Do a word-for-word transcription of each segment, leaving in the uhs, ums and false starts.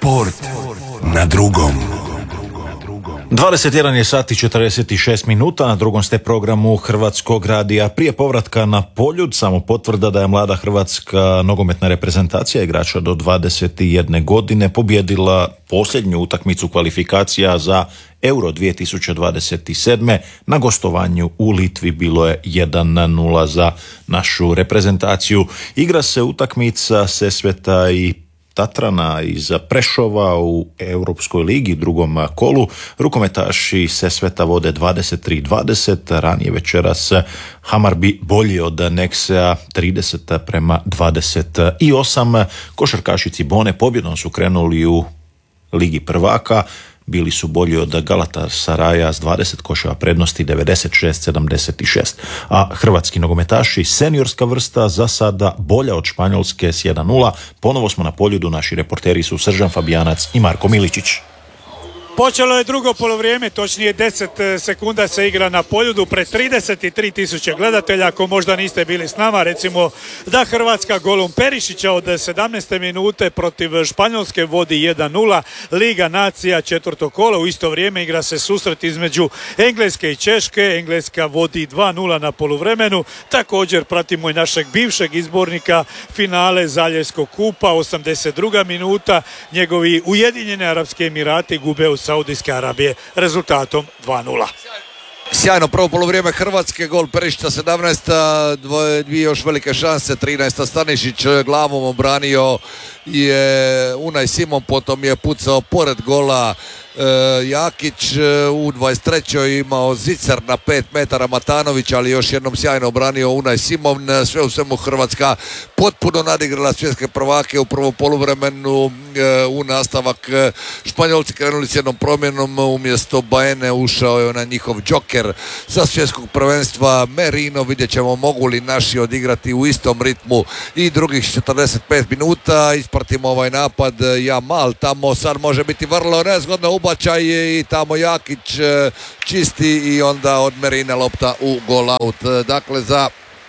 Sport na drugom. dvadeset jedan je sat i četrdeset šest minuta, na drugom ste programu Hrvatskog radija. Prije povratka na Poljud, samo potvrda da je mlada hrvatska nogometna reprezentacija igrača do dvadeset jedne godine pobjedila posljednju utakmicu kvalifikacija za Euro dvije tisuće dvadeset sedme. Na gostovanju u Litvi bilo je jedan nula za našu reprezentaciju. Igra se utakmica Sesveta i Tatrana iz Prešova u Europskoj ligi drugom kolu. Rukometaši Sesveta vode dvadeset tri dvadeset, ranije večeras Hammarby bolji od Nexea trideset prema dvadeset osam. Košarkaši Cibone pobjedom su krenuli u Ligi prvaka, bili su bolji od Galatasaraja s dvadeset koševa prednosti, devedeset šest sedamdeset šest. A hrvatski nogometaši, seniorska vrsta, za sada bolja od Španjolske s jedan nula. Ponovo smo na Poljudu, naši reporteri su Sržan Fabijanac i Marko Miličić. Počelo je drugo polovrijeme, točnije deset sekunda se igra na Poljudu pred trideset tri tisuće gledatelja. Ako možda niste bili s nama, recimo da Hrvatska golom Perišića od sedamnaeste minute protiv Španjolske vodi jedan nula. Liga nacija, četvrto kolo, u isto vrijeme igra se susret između Engleske i Češke. Engleska vodi dva nula na poluvremenu. Također pratimo i našeg bivšeg izbornika finale Zaljevskog kupa, osamdeset druga minuta. Njegovi Ujedinjeni Arapski Emirati gube u Saudijske Arabije rezultatom dva nula. Sjajno prvo polovrijeme Hrvatske, gol Perišića sedamnaesta, dvoje, dvije još velike šanse, trinaesta Stanišić glavom obranio je Unai Simon, potom je pucao pored gola e, Jakić, u dvadeset trećoj imao zicar na pet metara Matanović, ali još jednom sjajno obranio Unai Simon. Sve u svemu Hrvatska potpuno nadigrala svjetske prvake u prvom poluvremenu. E, u nastavak Španjolci krenuli s jednom promjenom, umjesto Baene ušao je na njihov džoker sa svjetskog prvenstva Merino. Vidjet ćemo mogu li naši odigrati u istom ritmu i drugih četrdeset pet minuta. Ispratimo ovaj napad, Jamal tamo sad može biti vrlo nezgodno, ubačaj i tamo Jakić čisti i onda od Merine lopta u gol out. Dakle za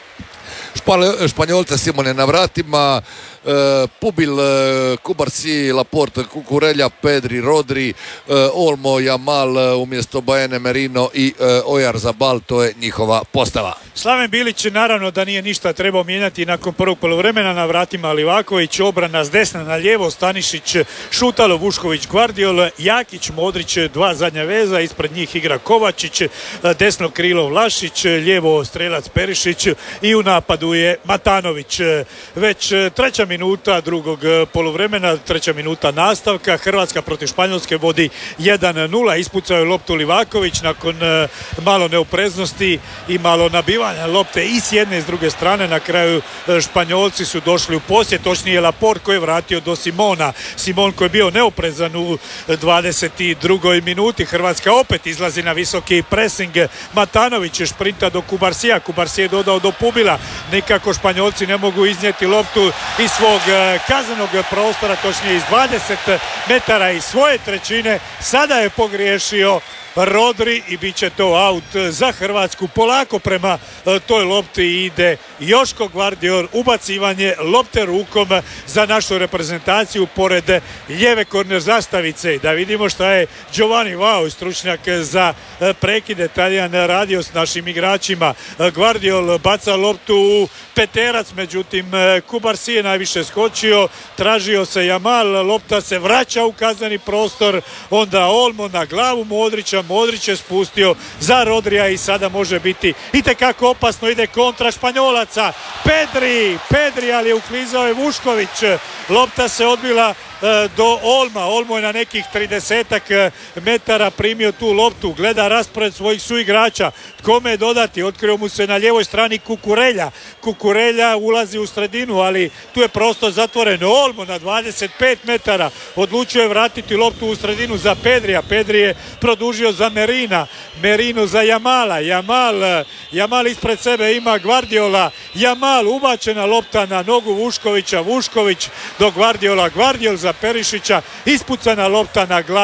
Španjolce Simon je na vratima, Uh, Pubil, uh, Kubarsi, Laporte, Kukurelja, Pedri, Rodri, uh, Olmo, Jamal uh, umjesto Baene, Merino i uh, Ojar Zabal, to je njihova postava. Slaven Bilić naravno da nije ništa trebao mijenjati nakon prvog poluvremena. Na vratima Livaković, obrana s desna na lijevo, Stanišić, Šutalo, Vušković, Gvardiol, Jakić, Modrić, dva zadnja veza, ispred njih igra Kovačić, desno krilo Vlašić, lijevo strelac Perišić i u napadu je Matanović. Već treća minuta drugog poluvremena, treća minuta nastavka, Hrvatska protiv Španjolske vodi jedan nula, ispucao je loptu Livaković nakon malo neopreznosti i malo nabivanja lopte i s jedne i s druge strane. Na kraju Španjolci su došli u posjed, točnije Laporte koji je vratio do Simona. Simon koji je bio neoprezan u dvadeset drugoj minuti. Hrvatska opet izlazi na visoki pressing, Matanović šprinta do Kubarsija, Kubarsi je dodao do Pubila, nikako Španjolci ne mogu iznijeti loptu iz svog kaznenog prostora, točnije iz dvadeset metara iz svoje trećine. Sada je pogriješio Rodri i bit će to out za Hrvatsku. Polako prema toj lopti ide Joško Gvardiol, ubacivanje lopte rukom za našu reprezentaciju pored lijeve korner zastavice. Da vidimo šta je Giovanni Vao, stručnjak za prekide, Talijan, radio s našim igračima. Gvardiol baca loptu u peterac, međutim Kubarsi je najviše skočio, tražio se Jamal, lopta se vraća u kazneni prostor, onda Olmo na glavu Modrića, Modrić je spustio za Rodrija i sada može biti itekako opasno. Ide kontra Španjolaca, Pedri, Pedri, ali je uklizao je Vušković, lopta se odbila do Olma. Olmo je na nekih tridesetak metara primio tu loptu, gleda raspored svojih suigrača, kome dodati, otkrio mu se na lijevoj strani Kukurelja. Kukurelja ulazi u sredinu, ali tu je prostor zatvoren. Olmo na dvadeset pet metara odlučio je vratiti loptu u sredinu za Pedrija. Pedri je produžio za Merina, Merino za Jamala, Jamal, Jamal ispred sebe ima Gvardiola, Jamal, ubačena lopta na nogu Vuškovića, Vušković do Gvardiola, Gvardiol za Perišića, ispucana lopta na glavu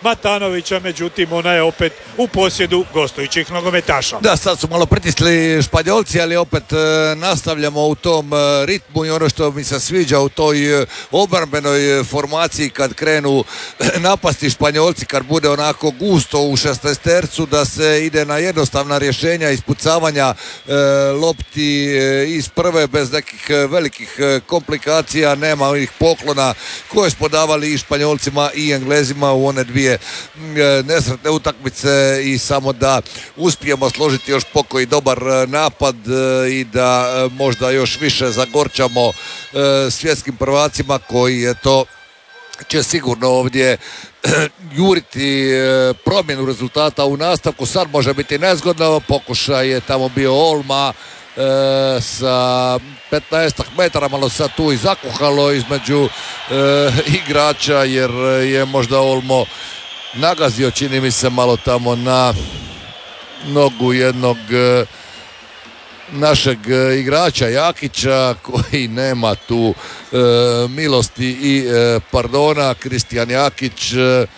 Matanovića, međutim ona je opet u posjedu gostujućih nogometaša. Da, sad su malo pritisli Španjolci, ali opet e, nastavljamo u tom e, ritmu i ono što mi se sviđa u toj e, obrambenoj formaciji kad krenu napasti Španjolci, kad bude onako gusto u šesnaestercu, da se ide na jednostavna rješenja ispucavanja e, lopti e, iz prve bez nekih velikih e, komplikacija, nema onih poklona koje smo davali i Španjolcima i Englezima u one dvije e, nesretne utakmice i samo da uspijemo složiti još pokoji dobar napad e, i da e, možda još više zagorčamo e, svjetskim prvacima koji je to će sigurno ovdje juriti e, promjenu rezultata u nastavku. Sad može biti nezgodno, pokušaj je tamo bio Olma e, sa petnaestak metara, malo sad tu i zakuhalo između e, igrača jer je možda Olmo nagazio, čini mi se, malo tamo na nogu jednog e, našeg igrača Jakića koji nema tu e, milosti i e, pardona. Kristijan Jakić e,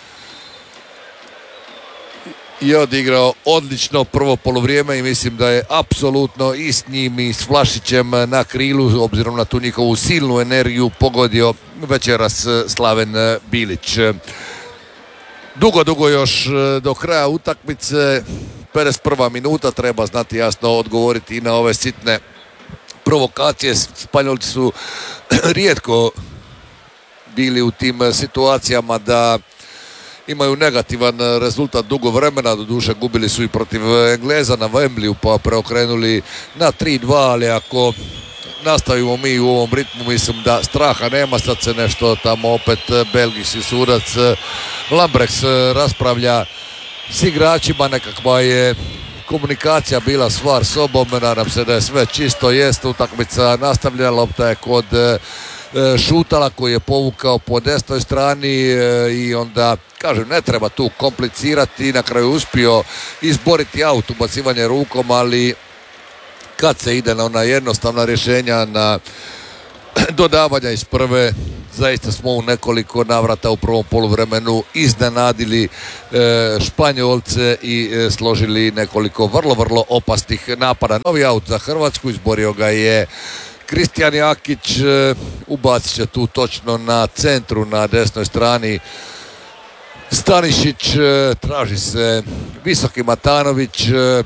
je odigrao odlično prvo poluvrijeme i mislim da je apsolutno i s njim i s Vlašićem na krilu, obzirom na tu njihovu silnu energiju, pogodio večeras Slaven Bilić. Dugo, dugo još do kraja utakmice, pedeset prva minuta, treba znati jasno odgovoriti i na ove sitne provokacije. Španjolci su rijetko bili u tim situacijama da imaju negativan rezultat dugo vremena, doduše gubili su i protiv Engleza na Wembleyu pa preokrenuli na tri dva, ali ako nastavimo mi u ovom ritmu, mislim da straha nema. Sad se nešto tamo opet belgijski sudac Lambrechts raspravlja s igračima, nekakva je komunikacija bila stvar sobom, nadam se da je sve čisto. Jest utakmica nastavljena, lopta je kod Šutala koji je povukao po desnoj strani i onda, kažem, ne treba tu komplicirati, na kraju uspio izboriti aut, ubacivanje rukom, ali kad se ide na ona jednostavna rješenja, na dodavanja iz prve, zaista smo u nekoliko navrata u prvom poluvremenu iznenadili e, Španjolce i e, složili nekoliko vrlo, vrlo opasnih napada. Novi aut za Hrvatsku, izborio ga je Kristijan Jakić, e, ubacit će tu točno na centru, na desnoj strani Stanišić, e, traži se visoki Matanović, e,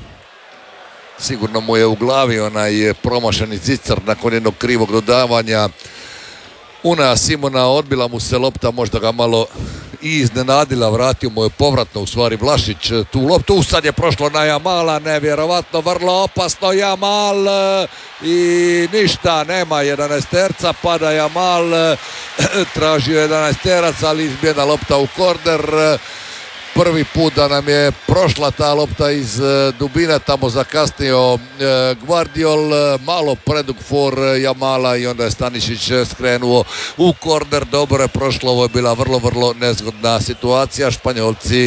sigurno mu je u glavi onaj promašeni zicar nakon jednog krivog dodavanja. Una Simona, odbila mu se lopta, možda ga malo i iznenadila, vratio mu je povratno u stvari Vlašić tu loptu. Sad je prošlo na Jamala, nevjerovatno, vrlo opasno Jamal i ništa, nema jedanaesterca, pada Jamal, tražio jedanaesterac, ali izbjena lopta u korner. Prvi put da nam je prošla ta lopta iz dubine, tamo zakasnio Gvardiol, malo predug for Jamala i onda je Stanišić skrenuo u korner. Dobro je prošlo, ovo je bila vrlo, vrlo nezgodna situacija. Španjolci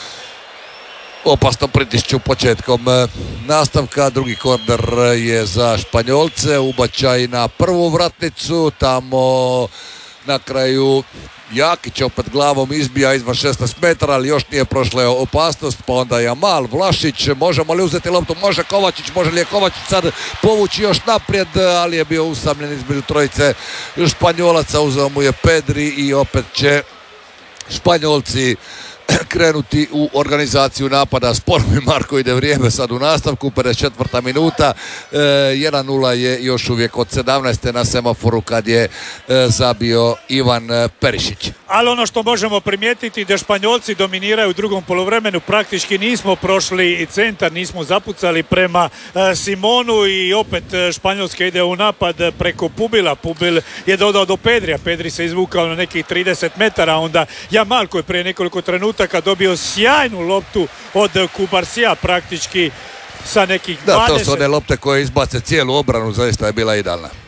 opasno pritišću početkom nastavka. Drugi korner je za Španjolce, ubačaj na prvu vratnicu, tamo na kraju Jakić opet glavom izbija izvan šesnaest metara, ali još nije prošla opasnost, pa onda Jamal, Vlašić, možemo li uzeti loptu, može Kovačić, može li je Kovačić sad povući još naprijed, ali je bio usamljen između trojice Španjolaca, uzeo mu je Pedri i opet će Španjolci krenuti u organizaciju napada. Sporo mi Marko ide vrijeme sad u nastavku, pedeset četvrta minuta, e, jedan nula je još uvijek od sedamnaeste na semaforu kad je e, zabio Ivan Perišić. Ali ono što možemo primijetiti da Španjolci dominiraju u drugom poluvremenu, praktički nismo prošli i centar, nismo zapucali prema e, Simonu i opet Španjolska ide u napad preko Pubila. Pubil je dodao do Pedrija, Pedri se izvukao na nekih trideset metara, onda Jamal koji prije nekoliko trenutaka dobio sjajnu loptu od Kubarsija, praktički sa nekih dvadeset. Da, to su one lopte koje izbace cijelu obranu, zaista je bila idealna.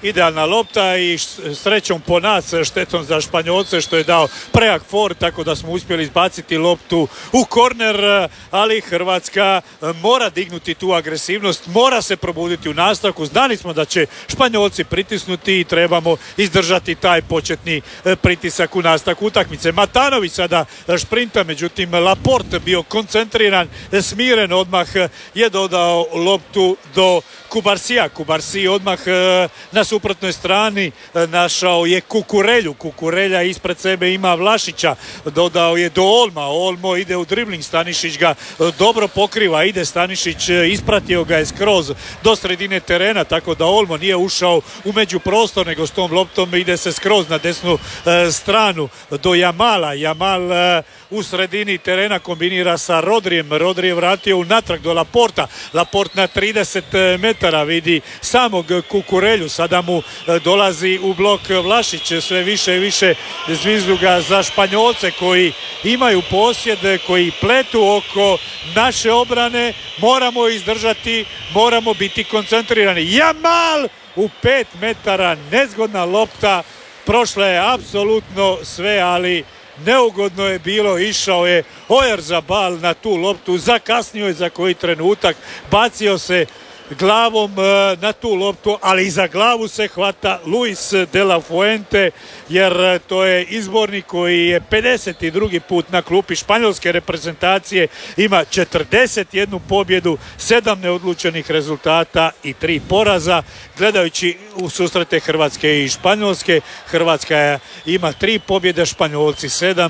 idealna lopta i srećom po nas, štetom za Španjolce što je dao prejak for, tako da smo uspjeli izbaciti loptu u korner, ali Hrvatska mora dignuti tu agresivnost, mora se probuditi u nastavku. Znali smo da će Španjolci pritisnuti i trebamo izdržati taj početni pritisak u nastavku utakmice. Matanović sada šprinta, međutim Laporte bio koncentriran, smiren, odmah je dodao loptu do Kubarsija. Kubarsi odmah na suprotnoj strani našao je Kukurelju. Kukurelja ispred sebe ima Vlašića, dodao je do Olma. Olmo ide u dribling, Stanišić ga dobro pokriva, ide Stanišić, ispratio ga je skroz do sredine terena, tako da Olmo nije ušao u međuprostor, nego s tom loptom ide se skroz na desnu e, stranu do Jamala. Jamal e, u sredini terena kombinira sa Rodrijem. Rodri je vratio unatrag do Laporta. Laport na trideset metara vidi samog Kukurelju. Sada mu e, dolazi u blok Vlašić. Sve više i više zvizduga za Španjolce koji imaju posjed, koji pletu oko naše obrane. Moramo izdržati, moramo biti koncentrirani. Jamal u pet metara, nezgodna lopta, prošla je apsolutno sve, ali neugodno je bilo, išao je Oyarzabal na tu loptu, zakasnio je za koji trenutak, bacio se glavom na tu loptu, ali i za glavu se hvata Luis de la Fuente, jer to je izbornik koji je pedeset drugi put na klupi španjolske reprezentacije, ima četrdeset jednu pobjedu, sedam neodlučenih rezultata i tri poraza. Gledajući u susrete Hrvatske i Španjolske, Hrvatska ima tri pobjede, Španjolci sedam,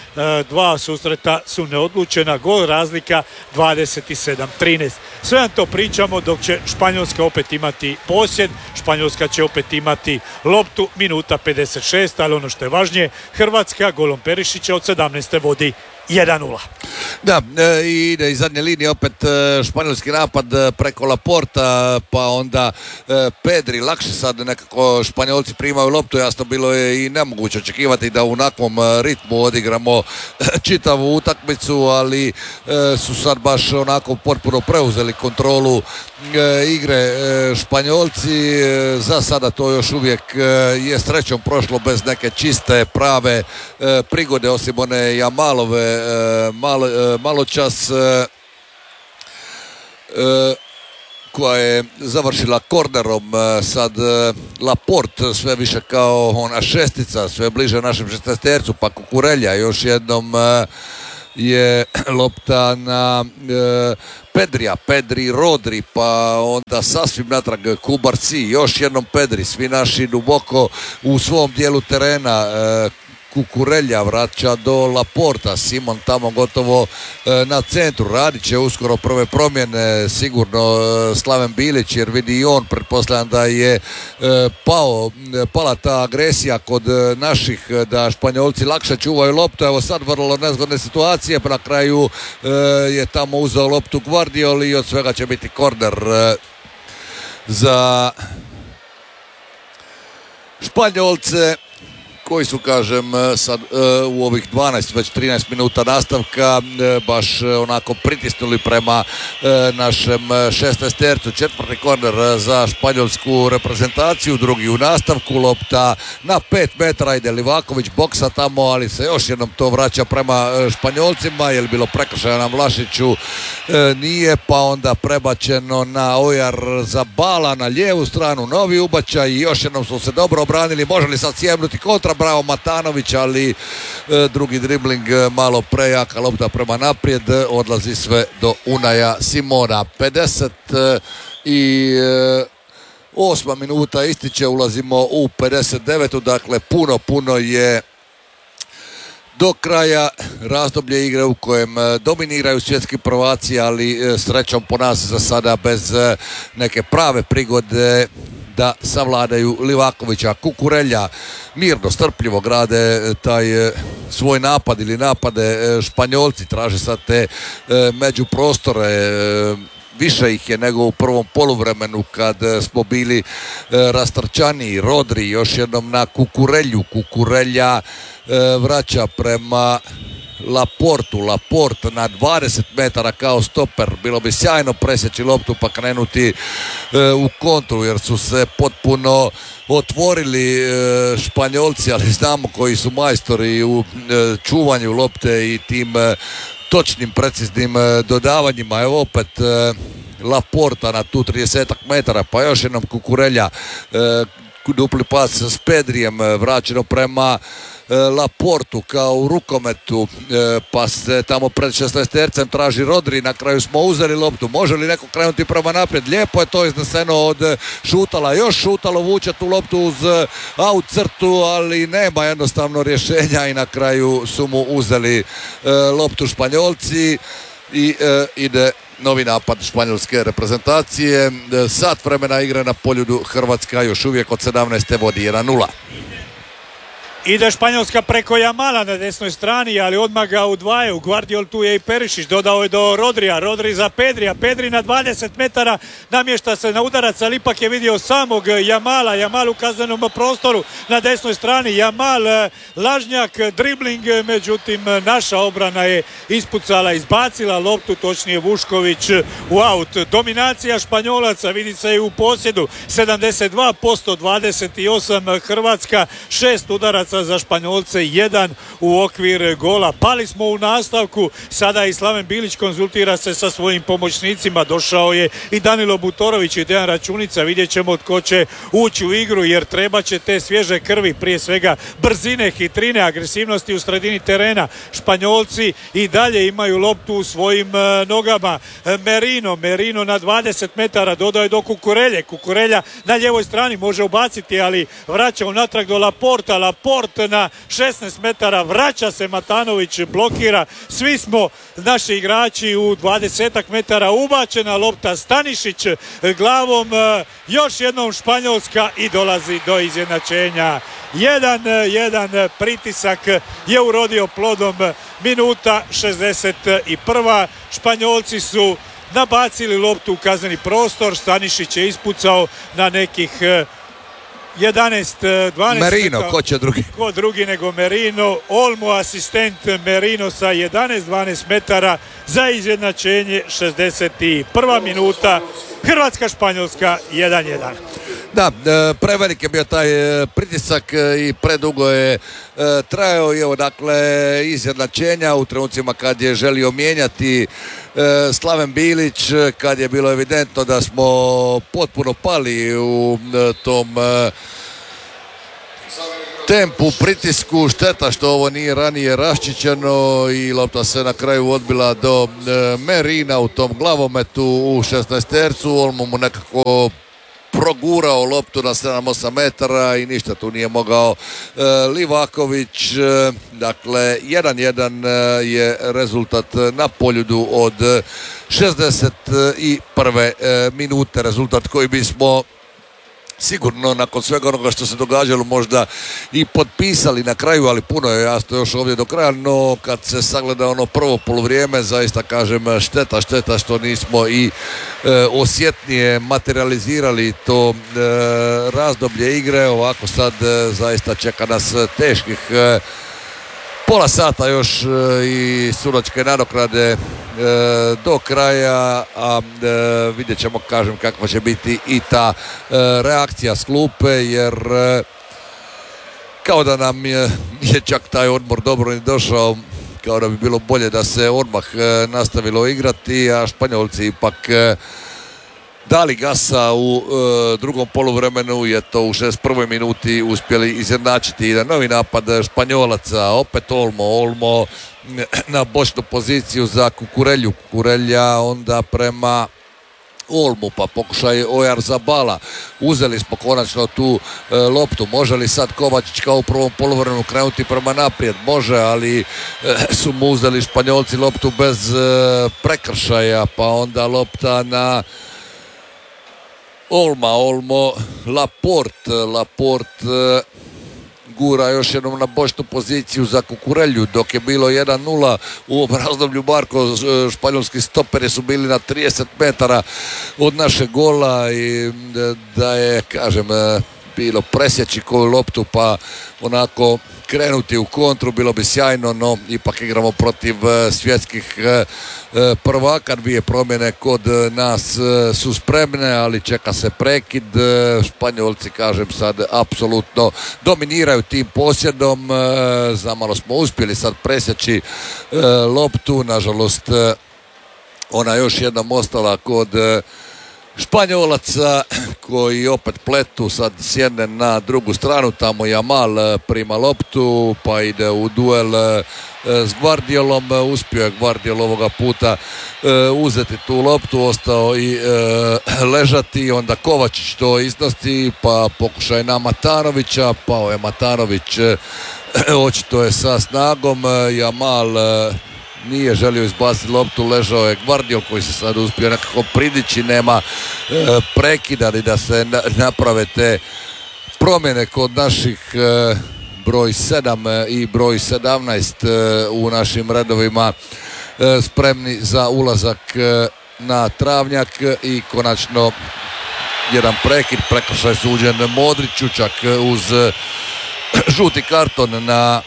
dva susreta su neodlučena, gol razlika dvadeset sedam trinaest. Sve vam to pričamo dok će Španjolska opet imati posjed, Španjolska će opet imati loptu, minuta pedeset šest, ali ono što je važnije, Hrvatska golom Perišića od sedamnaeste vodi jedan nula. Da, e, ide iz zadnje linije opet e, španjolski napad preko Laporta, pa onda e, Pedri, lakše sad nekako Španjolci primaju loptu, jasno bilo je i nemoguće očekivati da u onakvom ritmu odigramo čitavu utakmicu, ali e, su sad baš onako potpuno preuzeli kontrolu e, igre e, Španjolci. E, za sada to još uvijek e, je srećom prošlo bez neke čiste, prave e, prigode, osim one Jamalove malo, malo čas koja je završila kornerom. Sad Laporte sve više kao ona šestica, sve bliže našem šestnaestercu, pa Kukurelja još jednom je lopta na Pedrija, Pedri, Rodri, pa onda sasvim natrag Kubarsi, još jednom Pedri, svi naši duboko u svom dijelu terena. Kukurelja vraća do Laporta, Simon tamo gotovo e, na centru, radit će uskoro prve promjene, sigurno e, Slaven Bilić, jer vidi i on, pretpostavljam da je e, pao, pala ta agresija kod e, naših, da Španjolci lakše čuvaju loptu. Evo sad vrlo nezgodne situacije, pa na kraju e, je tamo uzeo loptu Gvardiol i od svega će biti korner e, za Španjolce, koji su, kažem, sad u ovih dvanaest, već trinaest minuta nastavka baš onako pritisnuli prema našem šesnaestercu. Četvrti korner za španjolsku reprezentaciju, drugi u nastavku, lopta na pet metara, ide Livaković, boksa tamo, ali se još jednom to vraća prema Španjolcima. Je li bilo prekršaja na Vlašiću? Nije, pa onda prebačeno na Oyarzabala na lijevu stranu, novi ubačaj i još jednom su se dobro obranili. Može li sad sjemnuti kontra? Bravo Matanović, ali e, drugi dribling e, malo prejaka, lopta prema naprijed, odlazi sve do Unaja Simona. pedeset osma minuta ističe, ulazimo u pedeset devetu, dakle puno, puno je do kraja razdoblje igre u kojem dominiraju svjetski prvaci, ali srećom po nas za sada bez neke prave prigode da savladaju Livakovića. Kukurelja mirno, strpljivo grade taj svoj napad ili napade. Španjolci traže sad te međuprostore, više ih je nego u prvom poluvremenu kad smo bili rastrčani. Rodri još jednom na Kukurelju. Kukurelja vraća prema Laportu. Laport na dvadeset metara kao stoper. Bilo bi sjajno presjeći loptu pa krenuti e, u kontru jer su se potpuno otvorili e, Španjolci, ali znamo koji su majstori u e, čuvanju lopte i tim e, točnim, preciznim e, dodavanjima. Evo opet e, Laporta na tu trideset metara, pa još jednom Kukurelja, e, dupli pas s Pedrijem, vraćeno prema e, Laportu kao u rukometu, e, pa se tamo pred šesnaestercem traži Rodri, na kraju smo uzeli loptu. Može li neko krenuti prema naprijed? Lijepo je to izneseno od Šutala, još Šutalo vuče tu loptu uz out crtu, ali nema jednostavno rješenja i na kraju su mu uzeli e, loptu Španjolci i e, ide novi napad španjolske reprezentacije. Sat vremena igre na Poljudu, Hrvatska još uvijek od sedamnaeste vodi jedan nula. Ide Španjolska preko Jamala na desnoj strani, ali odmah ga udvajaju. Guardiol, tu je i Perišić, dodao je do Rodrija, Rodri za Pedrija, Pedri na dvadeset metara, namješta se na udarac, ali ipak je vidio samog Jamala, Jamal u kaznenom prostoru na desnoj strani, Jamal lažnjak, dribling, međutim naša obrana je ispucala, izbacila loptu, točnije Vušković u aut. Dominacija Španjolaca vidi se i u posjedu, sedamdeset dva posto, dvadeset osam Hrvatska, šest udaraca za Španjolce, jedan u okvir gola. Pali smo u nastavku, sada i Slaven Bilić konzultira se sa svojim pomoćnicima, došao je i Danilo Butorović i Dejan Računica, vidjet ćemo tko će ući u igru jer treba će te svježe krvi, prije svega brzine, hitrine, agresivnosti u sredini terena. Španjolci i dalje imaju loptu u svojim nogama. Merino, Merino na dvadeset metara, dodao je do Kukurelje, Kukurelja na ljevoj strani može ubaciti, ali vraća unatrag do Laporta, Laport na šesnaest metara, vraća se Matanović, blokira, svi smo naši igrači u dvadeset metara, ubačena lopta, Stanišić glavom, još jednom Španjolska i dolazi do izjednačenja. Jedan, jedan pritisak je urodio plodom, minuta šezdeset prva. Španjolci su nabacili loptu u kazneni prostor, Stanišić je ispucao na nekih jedanaest dvanaest. Merino, ko će drugi? Ko drugi nego Merino. Olmo asistent Merino sa jedanaest dvanaest metara za izjednačenje. Šezdeset prva minuta. Hrvatska-Španjolska jedan jedan. Da, prevelik je bio taj pritisak i predugo je trajao i evo dakle izjednačenja u trenucima kad je želio mijenjati Slaven Bilić, kad je bilo evidentno da smo potpuno pali u tom tempu, pritisku. Šteta što ovo nije ranije raščićeno i lopta se na kraju odbila do Merina u tom glavometu u šesnaestercu. Olmo mu nekako progurao loptu na sedam osam metara i ništa tu nije mogao e, Livaković. E, dakle, jedan jedan je rezultat na Poljudu od šezdeset prve E, minute. Rezultat koji bismo sigurno nakon svega onoga što se događalo možda i potpisali na kraju, ali puno je jasno još ovdje do kraja, no kad se sagleda ono prvo poluvrijeme, zaista kažem šteta, šteta što nismo i e, osjetnije materializirali to e, razdoblje igre. Ovako sad e, zaista čeka nas teških e, pola sata još e, i sudačke nadoknade e, do kraja, a e, vidjet ćemo, kažem, kakva će biti i ta e, reakcija s klupe, jer e, kao da nam je, nije čak taj odmor dobro ni došao, kao da bi bilo bolje da se odmah e, nastavilo igrati, a Španjolci ipak e, dali gasa u e, drugom poluvremenu, je to u šezdeset prvoj minuti uspjeli izjednačiti jedan novi napad Španjolaca, opet Olmo, Olmo na bočnu poziciju za Kukurelju, Kukurelja onda prema Olmu, pa pokušaj Oyarzabala. Uzeli smo konačno tu e, loptu. Može li sad Kovačić kao u prvom poluvremenu krenuti prema naprijed? Može, ali e, su mu uzeli Španjolci loptu bez e, prekršaja, pa onda lopta na Olma, Olmo, Laport, Laport e, gura još jednom na bočnu poziciju za Kukurelju, dok je bilo jedan nula u ovom razdoblju. Marko, španjolski stoperi su bili na trideset metara od našeg gola i da je, kažem, bilo presjeći koju loptu pa onako krenuti u kontru, bilo bi sjajno, no ipak igramo protiv svjetskih prvaka, dvije promjene kod nas su spremne, ali čeka se prekid. Španjolci, kažem sad, apsolutno dominiraju tim posjedom, zamalo smo uspjeli sad presjeći loptu, nažalost ona još jednom ostala kod Španjolaca koji opet pletu, sad sjedne na drugu stranu, tamo Jamal prima loptu pa ide u duel s Gvardiolom, uspio je Gvardiol ovoga puta uzeti tu loptu, ostao i ležati, onda Kovačić to iznosi pa pokušaj na Matanovića, pao je Matanović, očito je sa snagom, Jamal nije želio izbaciti loptu, ležao je Gvardiol koji se sad uspio nekako pridići, nema e, prekida ni da se na, naprave te promjene kod naših e, broj sedam i broj sedamnaest e, u našim redovima e, spremni za ulazak e, na travnjak i konačno jedan prekid, prekršaj suđen Modriću, čak uz e, žuti karton na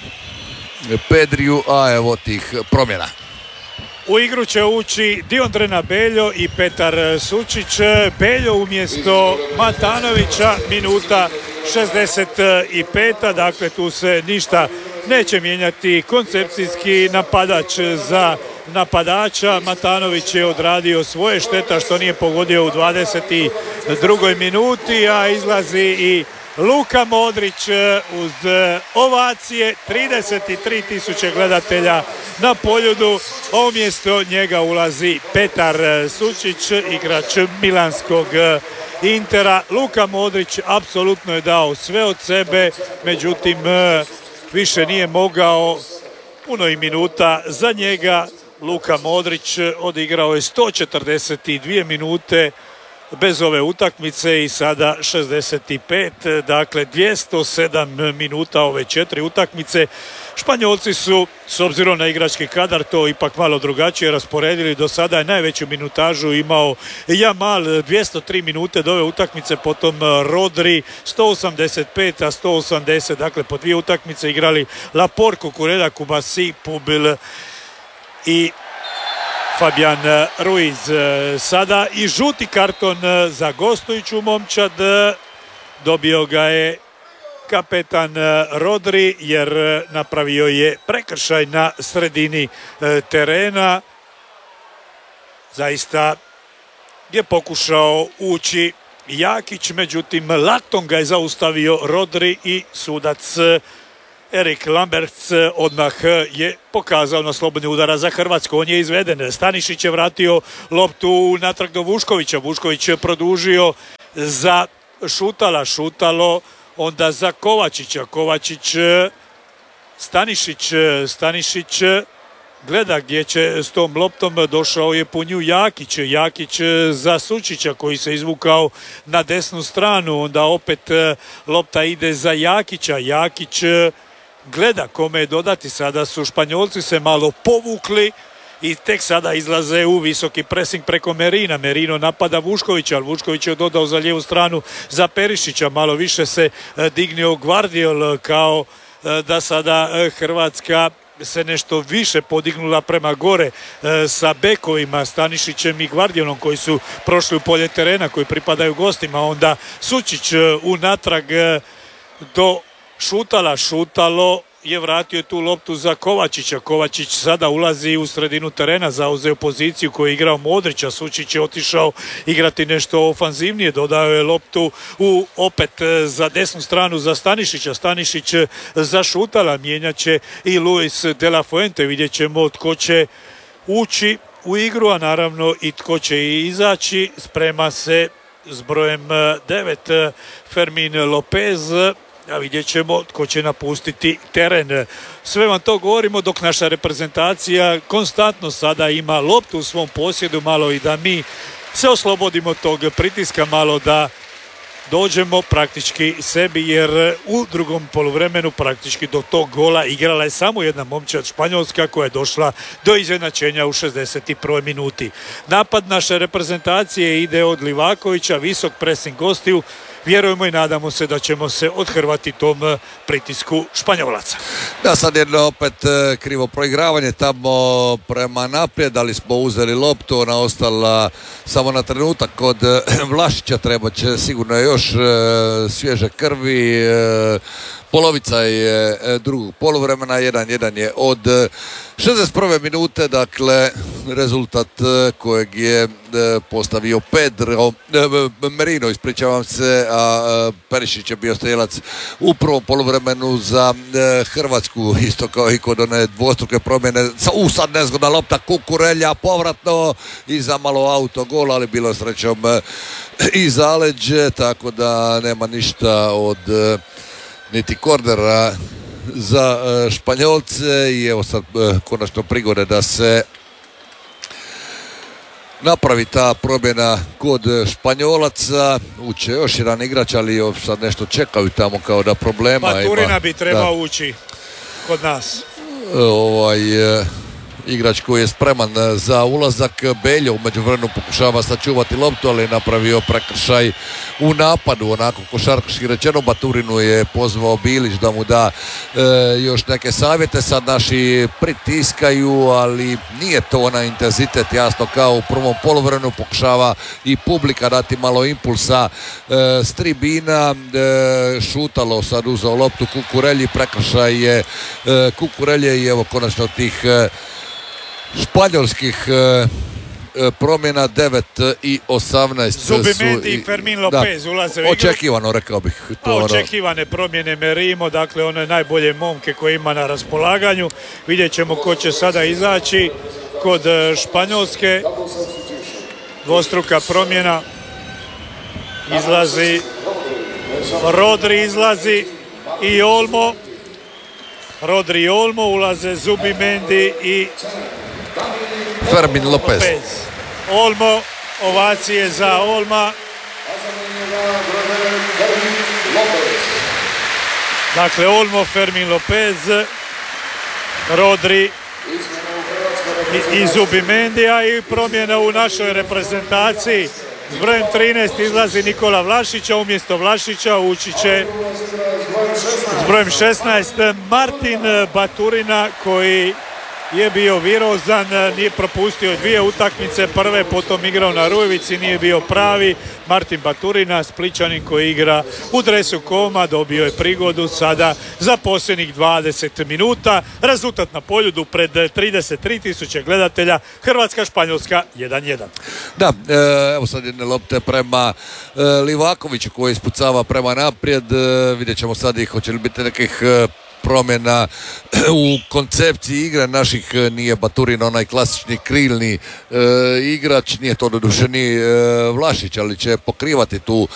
Pedriju, a evo tih promjena. U igru će ući Diondrena Beljo i Petar Sučić. Beljo umjesto Matanovića, minuta šezdeset pet. Dakle, tu se ništa neće mijenjati. Koncepcijski napadač za napadača. Matanović je odradio svoje, šteta što nije pogodio u dvadeset drugoj minuti, a izlazi i Luka Modrić uz ovacije, trideset tri tisuće gledatelja na Poljudu, a umjesto njega ulazi Petar Sučić, igrač milanskog Intera. Luka Modrić apsolutno je dao sve od sebe, međutim više nije mogao, puno i minuta za njega. Luka Modrić odigrao je sto četrdeset dvije minute bez ove utakmice i sada šezdeset pet, dakle dvjesto sedam minuta ove četiri utakmice. Španjolci su, s obzirom na igrački kadar, to ipak malo drugačije rasporedili. Do sada je najveću minutažu imao Jamal, dvjesto tri minute do ove utakmice, potom Rodri sto osamdeset pet, a sto osamdeset, dakle po dvije utakmice igrali Laport, Kukurela, Kubasi, Pubil i Fabian Ruiz. Sada i žuti karton za gostujuću momčad, dobio ga je kapetan Rodri jer napravio je prekršaj na sredini terena. Zaista je pokušao ući Jakić, međutim laktom ga je zaustavio Rodri i sudac Erik Lamberts odmah je pokazao na slobodni udara za Hrvatsku. On je izveden. Stanišić je vratio loptu natrag do Vuškovića. Vušković je produžio za Šutala. Šutalo onda za Kovačića. Kovačić, Stanišić, Stanišić gleda gdje će s tom loptom, došao je po nju Jakić. Jakić za Sučića koji se izvukao na desnu stranu. Onda opet lopta ide za Jakića. Jakić gleda kome je dodati. Sada su Španjolci se malo povukli i tek sada izlaze u visoki pressing preko Merina. Merino napada Vuškovića, ali Vušković je dodao za lijevu stranu za Perišića. Malo više se dignio Gvardiol, kao da sada Hrvatska se nešto više podignula prema gore sa bekovima Stanišićem i Gvardiolom koji su prošli u polje terena, koji pripadaju gostima. Onda Sučić unatrag do Šutala. Šutalo je vratio tu loptu za Kovačića. Kovačić sada ulazi u sredinu terena, zauzeo poziciju koju je igrao Modrića. Sučić je otišao igrati nešto ofanzivnije, dodao je loptu u opet za desnu stranu za Stanišića. Stanišić za Šutala, mijenjaće i Luis de la Fuente. Vidjet ćemo tko će ući u igru, a naravno i tko će i izaći. Sprema se s brojem devet Fermin Lopez, a vidjet ćemo tko će napustiti teren. Sve vam to govorimo dok naša reprezentacija konstantno sada ima loptu u svom posjedu, malo i da mi se oslobodimo tog pritiska, malo da dođemo praktički sebi, jer u drugom poluvremenu praktički do tog gola igrala je samo jedna momčad Španjolska koja je došla do izjednačenja u šezdeset prvoj minuti. Napad naše reprezentacije ide od Livakovića, visok pressing gostiju. Vjerujemo i nadamo se da ćemo se othrvati tom pritisku Španjolaca. Da, sad jedno opet krivo proigravanje tamo prema naprijed, ali smo uzeli loptu, ona ostala samo na trenutak kod Vlašića, treba će sigurno još svježe krvi. Polovica je drugog poluvremena, jedan jedan je od šezdeset prve minute, dakle rezultat kojeg je postavio Pedro Merino, ispričavam se, a Perišić je bio strelac u prvom poluvremenu za Hrvatsku, isto kao i kod one dvostruke promjene. U sad nezgodna lopta Kukurelja, povratno i za malo autogol, ali bilo srećom i zaleđe, tako da nema ništa od niti kornera za Španjolce i evo sad konačno prigode da se napravi ta promjena kod Španjolaca. Uče još jedan igrač, ali sad nešto čekaju tamo kao da problema ima. Baturina bi trebao ući kod nas. Ovaj igrač koji je spreman za ulazak. Beljo u međuvremenu pokušava sačuvati loptu, ali je napravio prekršaj u napadu, onako košarkaški rečeno. Baturinu je pozvao Bilić da mu da e, još neke savjete. Sad naši pritiskaju, ali nije to onaj intenzitet, jasno, kao u prvom poluvremenu. Pokušava i publika dati malo impulsa e, s tribina. E, Šutalo sad uzeo loptu Kukurelji, prekršaj je e, Kukurelje i evo konačno tih e, španjolskih e, promjena devet i osamnaest. Zubimendi i Fermin Lopez da, ulaze u igru. Očekivano, rekao bih. To očekivane promjene Merimo, dakle one najbolje momke koje ima na raspolaganju. Vidjet ćemo ko će sada izaći kod Španjolske. Dvostruka promjena. Izlazi Rodri, izlazi i Olmo. Rodri i Olmo, ulaze Zubimendi i Fermin Lopez. Lopez. Olmo, ovacije za Olma. Dakle, Olmo, Fermin Lopez, Rodri i, i Zubimendija i promjena u našoj reprezentaciji. S brojem trinaest izlazi Nikola Vlašića, umjesto Vlašića ući će s brojem šesnaest Martin Baturina, koji je bio virozan, nije propustio dvije utakmice, prve potom igrao na Rujevici, nije bio pravi. Martin Baturina, Splićanin koji igra u dresu Koma, dobio je prigodu sada za posljednjih dvadeset minuta. Rezultat na Poljudu pred trideset tri tisuće gledatelja, Hrvatska-Španjolska jedan jedan. Da, evo sad jedne lopte prema Livakoviću koji ispucava prema naprijed. Vidjet ćemo sad ih, hoće li biti nekih promjena u koncepciji igre naših. Nije Baturin onaj klasični krilni e, igrač, nije to doduše ni e, Vlašić, ali će pokrivati tu